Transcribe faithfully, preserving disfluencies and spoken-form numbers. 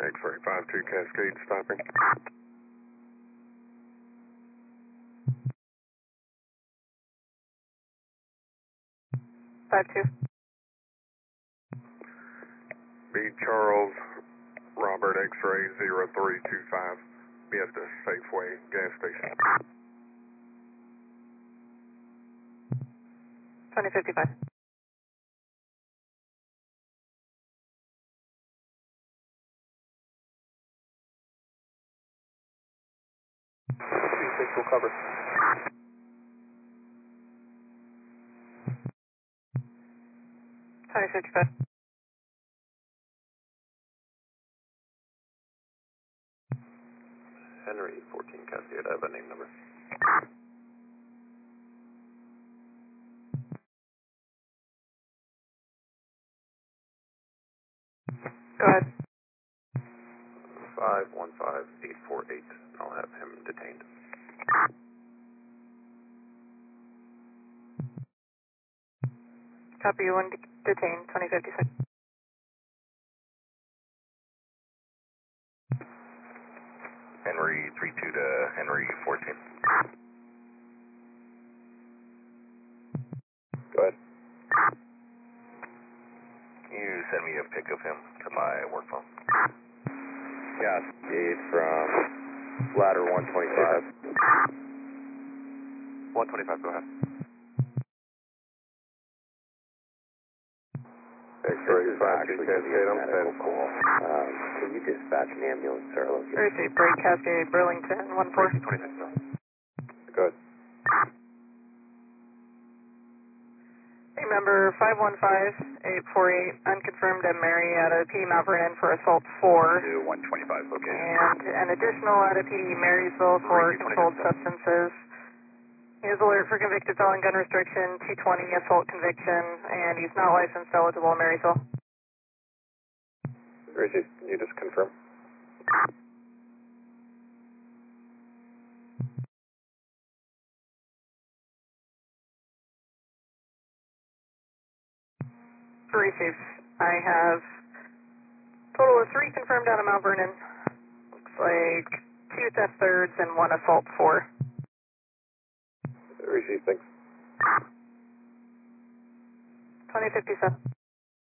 X-ray five two Cascade stopping. five two. B. Charles Robert X-ray zero three two five. Be at the Safeway gas station. twenty fifty-five. two six will cover. twenty fifty-five. Henry, fourteen Cascade, I have a name number. Go ahead. five one five eight four eight. I'll have him detained. Copy you, one detained, twenty fifty-six. Henry three two to Henry fourteen. Go ahead. Can you send me a pic of him to my work phone? Cascade from ladder one twenty-five. one twenty-five, go ahead. X-ray five two Cascade, I'm ten. Call. Um, can you dispatch an ambulance, sir? Receive break Cascade, Burlington, one four. twenty-six, go ahead. Remember five one five eight four eight, unconfirmed at Mary at a P D Mount Vernon for assault four. To one twenty-five location. And an additional at a P D Marysville for controlled substances. He is alert for convicted felon gun restriction, two twenty assault conviction, and he's not licensed eligible in Marysville. Receive, can you just confirm? Receive. I have total of three confirmed out of Mount Vernon. Looks like two theft thirds and one assault four. Receive, thanks. twenty fifty-seven.